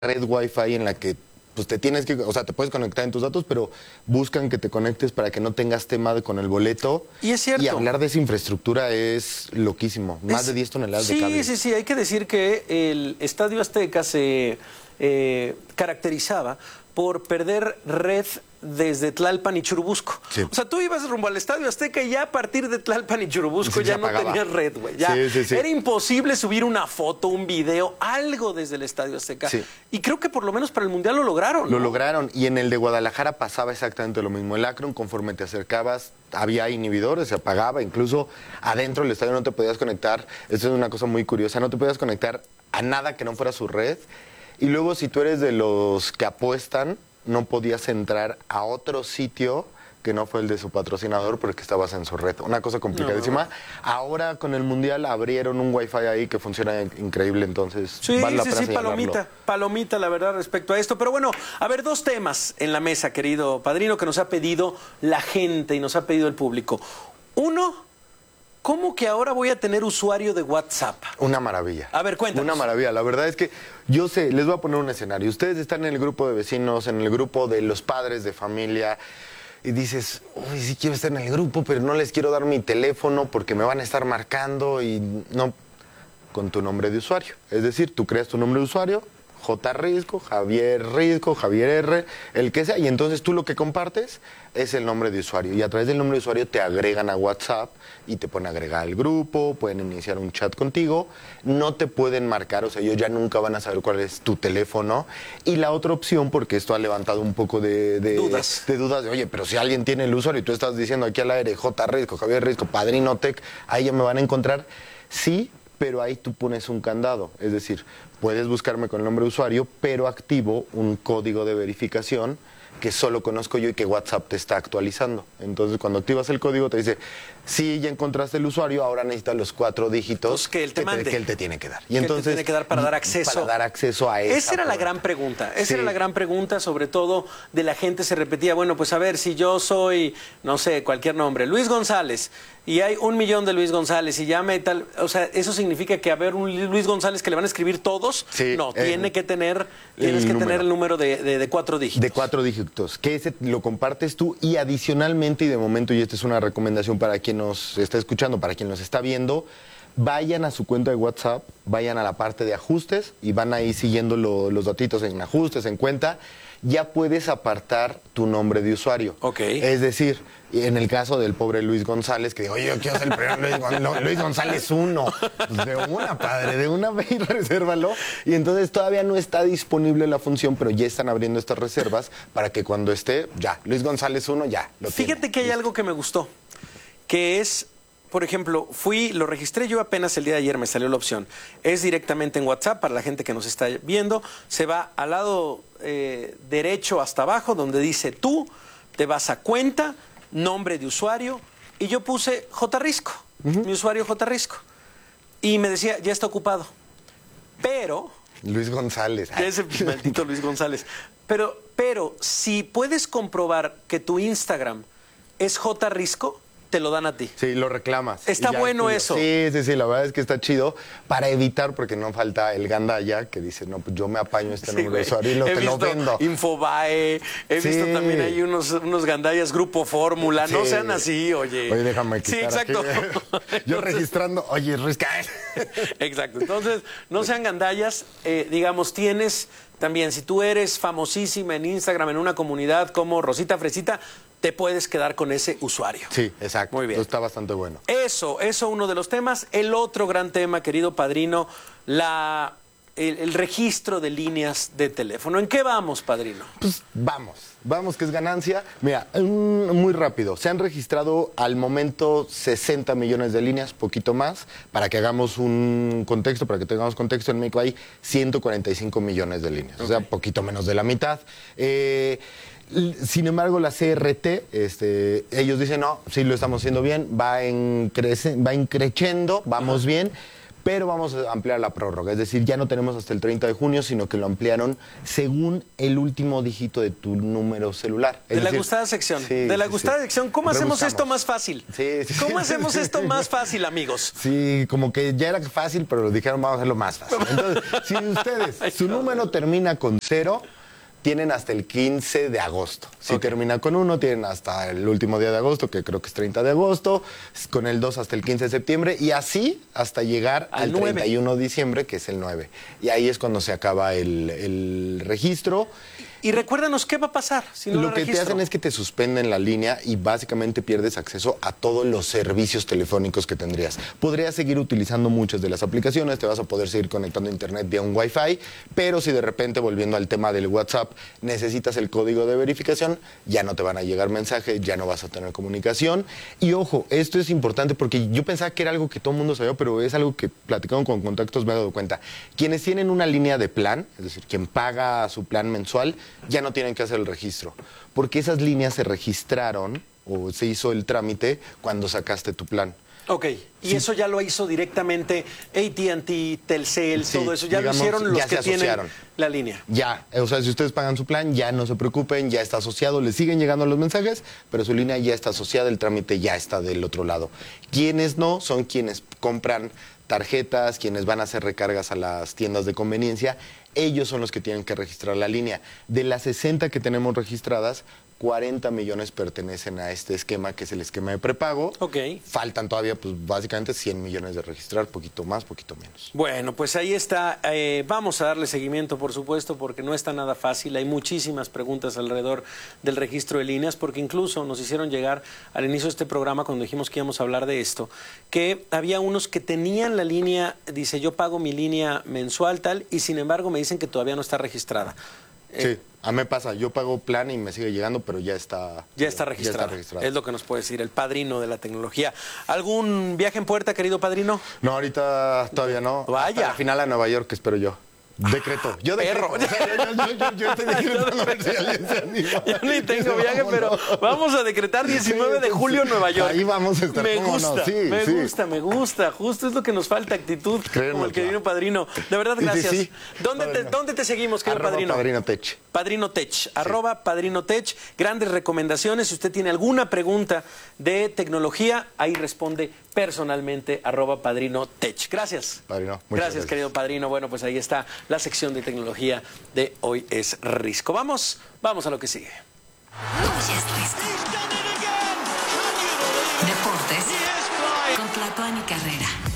red Wi-Fi en la que pues te tienes que, o sea, te puedes conectar en tus datos, pero buscan que te conectes para que no tengas tema con el boleto. Y es cierto. Y hablar de esa infraestructura es loquísimo. Más de 10 toneladas de cable. Sí. Hay que decir que el Estadio Azteca se caracterizaba por perder red desde Tlalpan y Churubusco. Sí. O sea, tú ibas rumbo al Estadio Azteca y ya a partir de Tlalpan y Churubusco Sí, ya no tenías red, güey. Sí. Era imposible subir una foto, un video, algo desde el Estadio Azteca. Sí. Y creo que por lo menos para el Mundial lo lograron, Lo ¿no? lograron. Y en el de Guadalajara pasaba exactamente lo mismo. El Akron, conforme te acercabas, había inhibidores, se apagaba. Incluso adentro del estadio no te podías conectar. Esto es una cosa muy curiosa. No te podías conectar a nada que no fuera su red. Y luego, si tú eres de los que apuestan, no podías entrar a otro sitio que no fue el de su patrocinador porque estabas en su red. Una cosa complicadísima. Ahora con el Mundial abrieron un Wi-Fi ahí que funciona increíble, entonces vale la pena señalarlo. Palomita, la verdad, respecto a esto. Pero bueno, a ver, dos temas en la mesa, querido padrino, que nos ha pedido la gente y nos ha pedido el público. Uno, ¿cómo que ahora voy a tener usuario de WhatsApp? Una maravilla. A ver, cuéntanos. Una maravilla. La verdad es que yo sé, les voy a poner un escenario. Ustedes están en el grupo de vecinos, en el grupo de los padres de familia, y dices, uy, sí quiero estar en el grupo, pero no les quiero dar mi teléfono porque me van a estar marcando y no, con tu nombre de usuario. Es decir, tú creas tu nombre de usuario, J. Risco, Javier Risco, Javier R, el que sea, y entonces tú lo que compartes es el nombre de usuario. Y a través del nombre de usuario te agregan a WhatsApp y te pueden agregar al grupo, pueden iniciar un chat contigo, no te pueden marcar, o sea, ellos ya nunca van a saber cuál es tu teléfono. Y la otra opción, porque esto ha levantado un poco de dudas de, oye, pero si alguien tiene el usuario y tú estás diciendo aquí al aire, J. Risco, Javier Risco, Padrino Tech, ahí ya me van a encontrar. Sí, pero ahí tú pones un candado, es decir, puedes buscarme con el nombre de usuario, pero activo un código de verificación que solo conozco yo y que WhatsApp te está actualizando. Entonces, cuando activas el código, te dice, sí, ya encontraste el usuario, ahora necesitas los 4 dígitos que él te mande. Que él te tiene que dar. Y entonces, te tiene que dar para dar acceso. Para dar acceso a esa. Esa era la gran pregunta. Esa era la gran pregunta, sobre todo de la gente se repetía, bueno, pues a ver, si yo soy, no sé, cualquier nombre, Luis González, y hay 1 millón de Luis González y llame tal, o sea, ¿eso significa que haber un Luis González que le van a escribir todos? Sí, no, tienes que tener el número de 4 dígitos. De 4 dígitos, que ese lo compartes tú y adicionalmente, y de momento, y esta es una recomendación para quien nos está escuchando, para quien nos está viendo, vayan a su cuenta de WhatsApp, vayan a la parte de ajustes y van ahí siguiendo los datitos en ajustes, en cuenta, ya puedes apartar tu nombre de usuario. Ok. Es decir, en el caso del pobre Luis González, que digo, oye, yo quiero ser el primer Luis González 1. Pues de una, padre, de una vez resérvalo. Y entonces todavía no está disponible la función, pero ya están abriendo estas reservas para que cuando esté, ya, Luis González 1, ya, lo tiene. Fíjate que hay algo que me gustó, que es, por ejemplo, lo registré yo apenas el día de ayer, me salió la opción. Es directamente en WhatsApp para la gente que nos está viendo. Se va al lado derecho hasta abajo, donde dice tú, te vas a cuenta, nombre de usuario, y yo puse J. Risco, mi usuario J. Risco. Y me decía, ya está ocupado. Pero... Luis González. Ese maldito Luis González. Pero si puedes comprobar que tu Instagram es J. Risco, te lo dan a ti. Sí, lo reclamas. Está bueno eso. Sí, la verdad es que está chido para evitar, porque no falta el gandalla que dice, no, pues yo me apaño este número de usuario y te lo vendo. Infobae, he visto también ahí unos gandallas Grupo Fórmula, no sean así, oye. Oye, déjame quitar. Sí, exacto. Yo registrando, oye, Risca. Exacto, entonces, no sean gandallas, digamos, tienes también, si tú eres famosísima en Instagram, en una comunidad como Rosita Fresita, te puedes quedar con ese usuario. Sí, exacto. Muy bien. Está bastante bueno. Eso uno de los temas. El otro gran tema, querido padrino, el registro de líneas de teléfono. ¿En qué vamos, padrino? Pues vamos que es ganancia. Mira, muy rápido. Se han registrado al momento 60 millones de líneas, poquito más. Para que hagamos un contexto, para que tengamos contexto, en México hay 145 millones de líneas. Okay. O sea, poquito menos de la mitad. Sin embargo, la CRT, ellos dicen, no, sí lo estamos haciendo bien, va increciendo, vamos bien, pero vamos a ampliar la prórroga. Es decir, ya no tenemos hasta el 30 de junio, sino que lo ampliaron según el último dígito de tu número celular. De la gustada sección. De la gustada sección. ¿Cómo hacemos esto más fácil? ¿Cómo hacemos esto más fácil, amigos? Sí, como que ya era fácil, pero dijeron vamos a hacerlo más fácil. Entonces, si ustedes, su número termina con 0, tienen hasta el 15 de agosto. Si termina con 1, tienen hasta el último día de agosto, que creo que es 30 de agosto, con el 2 hasta el 15 de septiembre, y así hasta llegar al 31 de diciembre, que es el 9. Y ahí es cuando se acaba el registro. Y recuérdanos qué va a pasar si no lo que registro. te hacen es que te suspenden la línea y básicamente pierdes acceso a todos los servicios telefónicos que tendrías. Podrías seguir utilizando muchas de las aplicaciones, te vas a poder seguir conectando a internet vía un Wi-Fi, pero si de repente, volviendo al tema del WhatsApp, necesitas el código de verificación, ya no te van a llegar mensajes, ya no vas a tener comunicación. Y ojo, esto es importante porque yo pensaba que era algo que todo el mundo sabía, pero es algo que platicando con contactos me he dado cuenta. Quienes tienen una línea de plan, es decir, quien paga su plan mensual, ya no tienen que hacer el registro, porque esas líneas se registraron o se hizo el trámite cuando sacaste tu plan. Ok, y eso ya lo hizo directamente AT&T, Telcel, todo eso, ya lo hicieron los que tienen la línea. Ya, o sea, si ustedes pagan su plan, ya no se preocupen, ya está asociado, les siguen llegando los mensajes, pero su línea ya está asociada, el trámite ya está del otro lado. Quienes no, son quienes compran tarjetas, quienes van a hacer recargas a las tiendas de conveniencia, ellos son los que tienen que registrar la línea. De las 60 que tenemos registradas, 40 millones pertenecen a este esquema, que es el esquema de prepago. Ok. Faltan todavía, pues básicamente 100 millones de registrar, poquito más, poquito menos. Bueno, pues ahí está. Vamos a darle seguimiento, por supuesto, porque no está nada fácil. Hay muchísimas preguntas alrededor del registro de líneas, porque incluso nos hicieron llegar al inicio de este programa, cuando dijimos que íbamos a hablar de esto, que había unos que tenían la línea, dice, yo pago mi línea mensual tal, y sin embargo me dicen que todavía no está registrada. Sí, a mí me pasa, yo pago plan y me sigue llegando, pero ya está registrado. Ya está registrado. Es lo que nos puede decir el padrino de la tecnología. ¿Algún viaje en puerta, querido padrino? No, ahorita todavía no. Vaya. Hasta la final a Nueva York, espero yo. Decreto. Yo decreto. Perro. O sea, yo estoy decretando si alguien se anima. Yo ni tengo viaje, pero vamos a decretar 19 de julio en Nueva York. Ahí vamos a estar. Me gusta, no? Sí, me gusta. Justo es lo que nos falta, actitud, como el querido padrino. De verdad, gracias. Sí. ¿Dónde te seguimos, querido padrino? Padrino Tech. Padrino Tech, @Padrino Tech. Grandes recomendaciones. Si usted tiene alguna pregunta de tecnología, ahí responde personalmente @Padrino Tech. Gracias. Padrino, Gracias, querido padrino. Bueno, pues ahí está la sección de tecnología de Hoy es Risco. Vamos a lo que sigue. Hoy es Risco. Deportes con Tlatuani Carrera.